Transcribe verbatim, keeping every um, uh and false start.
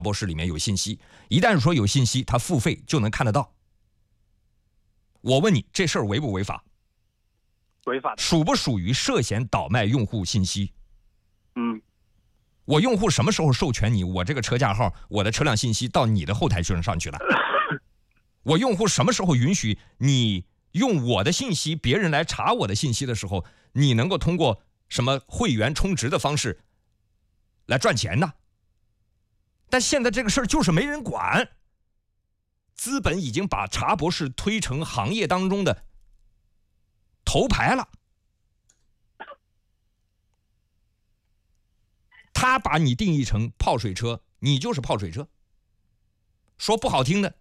博士里面有信息，一旦说有信息，他付费就能看得到。我问你，这事儿违不违法？ 违法的。 属不属于涉嫌倒卖用户信息？ 嗯。 我用户什么时候授权你，我这个车架号、我的车辆信息到你的后台上上去了？我用户什么时候允许你用我的信息，别人来查我的信息的时候，你能够通过什么会员充值的方式来赚钱呢？但现在这个事儿就是没人管，资本已经把茶博士推成行业当中的头牌了。他把你定义成泡水车，你就是泡水车。说不好听的，